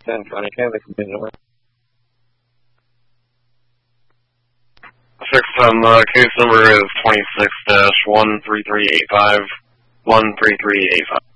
San County. Can I have the complaint number? 6, case number is 26-13385, 13385.